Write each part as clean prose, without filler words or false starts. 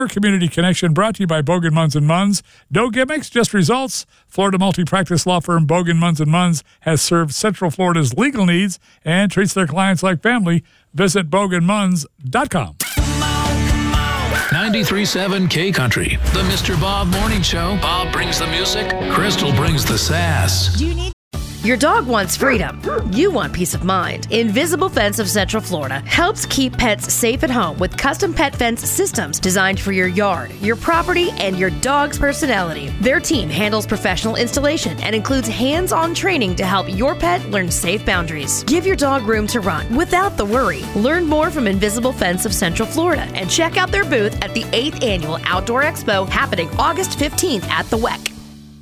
Community Connection brought to you by Bogan Munz & Munz. No gimmicks, just results. Florida multi-practice law firm Bogan Munz & Munz has served Central Florida's legal needs and treats their clients like family. Visit BoganMunz.com. 93.7 K Country, the Mr. Bob Morning Show. Bob brings the music, Crystal brings the sass. Your dog wants freedom. You want peace of mind. Invisible Fence of Central Florida helps keep pets safe at home with custom pet fence systems designed for your yard, your property, and your dog's personality. Their team handles professional installation and includes hands-on training to help your pet learn safe boundaries. Give your dog room to run without the worry. Learn more from Invisible Fence of Central Florida and check out their booth at the 8th Annual Outdoor Expo happening August 15th at the WEC.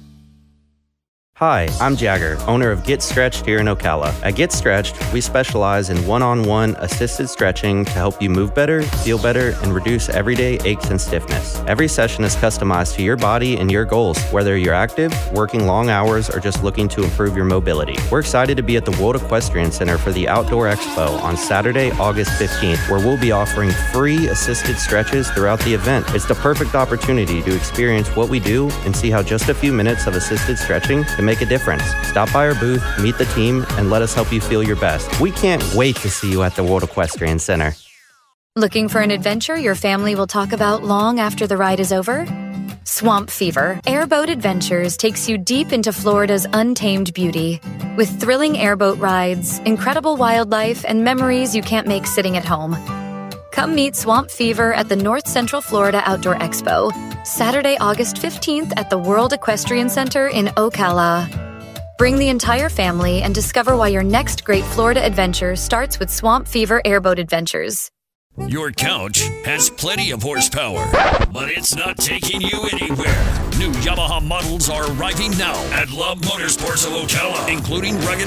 Hi, I'm Jagger, owner of Get Stretched here in Ocala. At Get Stretched, we specialize in one-on-one assisted stretching to help you move better, feel better, and reduce everyday aches and stiffness. Every session is customized to your body and your goals, whether you're active, working long hours, or just looking to improve your mobility. We're excited to be at the World Equestrian Center for the Outdoor Expo on Saturday, August 15th, where we'll be offering free assisted stretches throughout the event. It's the perfect opportunity to experience what we do and see how just a few minutes of assisted stretching can make a difference. Stop by our booth, meet the team, and let us help you feel your best. We can't wait to see you at the World Equestrian Center. Looking for an adventure your family will talk about long after the ride is over? Swamp Fever Airboat Adventures takes you deep into Florida's untamed beauty. With thrilling airboat rides, incredible wildlife, and memories you can't make sitting at home. Come meet Swamp Fever at the North Central Florida Outdoor Expo, Saturday, August 15th at the World Equestrian Center in Ocala. Bring the entire family and discover why your next great Florida adventure starts with Swamp Fever Airboat Adventures. Your couch has plenty of horsepower, but it's not taking you anywhere. New Yamaha models are arriving now at Love Motorsports of Ocala, including rugged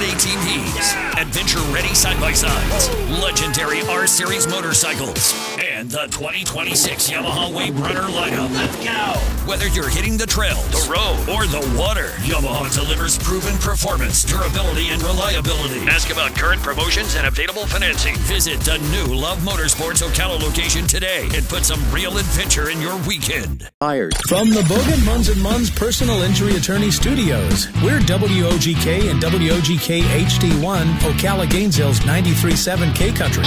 ATVs, adventure-ready side-by-sides, legendary R-Series motorcycles, and the 2026 Yamaha Wave Runner lineup. Let's go! Whether you're hitting the trails, the road, or the water, Yamaha delivers proven performance, durability, and reliability. Ask about current promotions and available financing. Visit the new Love Motorsports Ocala location today and put some real adventure in your weekend. From the Bogan Munz & Munz Personal Injury Attorney Studios, we're WOGK and WOGK HD1, Ocala Gainesville's 93.7 K Country.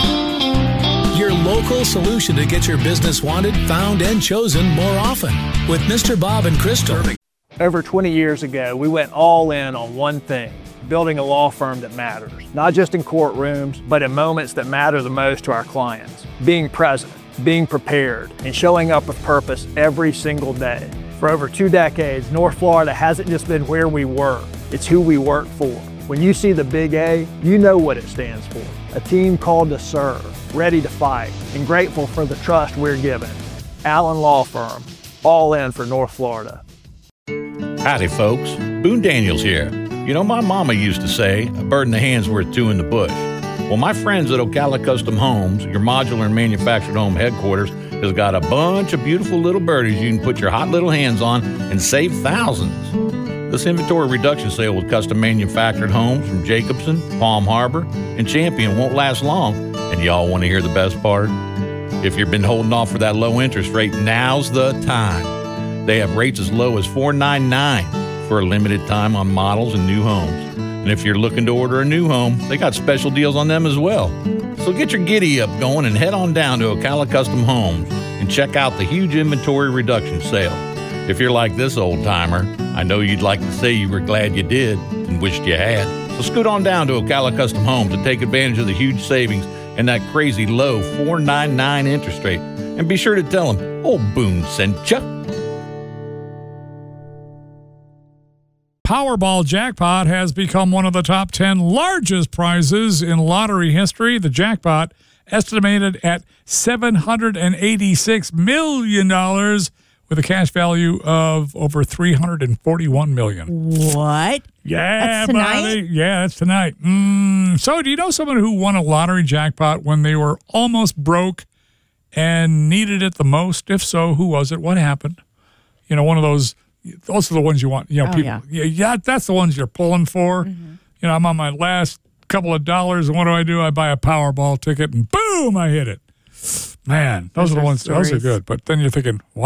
Your local solution to get your business wanted, found, and chosen more often with Mr. Bob and Crystal. Over 20 years ago, we went all in on one thing: building a law firm that matters, not just in courtrooms, but in moments that matter the most to our clients. Being present, being prepared, and showing up with purpose every single day. For over 2 decades, North Florida hasn't just been where we work, it's who we work for. When you see the big A, you know what it stands for. A team called to serve, ready to fight, and grateful for the trust we're given. Allen Law Firm, all in for North Florida. Howdy folks, Boone Daniels here. You know, my mama used to say, a bird in the hand's worth two in the bush. Well, my friends at Ocala Custom Homes, your modular and manufactured home headquarters, has got a bunch of beautiful little birdies you can put your hot little hands on and save thousands. This inventory reduction sale with custom manufactured homes from Jacobson, Palm Harbor, and Champion won't last long. And y'all want to hear the best part? If you've been holding off for that low interest rate, now's the time. They have rates as low as $4.99 for a limited time on models and new homes. And if you're looking to order a new home, they got special deals on them as well. So get your giddy up going and head on down to Ocala Custom Homes and check out the huge inventory reduction sale. If you're like this old timer, I know you'd like to say you were glad you did and wished you had. So scoot on down to Ocala Custom Homes and take advantage of the huge savings and that crazy low $4.99 interest rate. And be sure to tell them, old Boone sent ya. Powerball jackpot has become one of the top 10 largest prizes in lottery history. The jackpot, estimated at $786 million, with a cash value of over $341 million. What? Yeah, that's tonight? buddy. Yeah, that's tonight. So do you know someone who won a lottery jackpot when they were almost broke and needed it the most? If so, who was it? What happened? You know, one of those are the ones you want. You know, people. Yeah, that's the ones you're pulling for. Mm-hmm. You know, I'm on my last couple of dollars, and what do? I buy a Powerball ticket, and boom, I hit it. Man, those are the ones. Those are stories. good. But then you're thinking,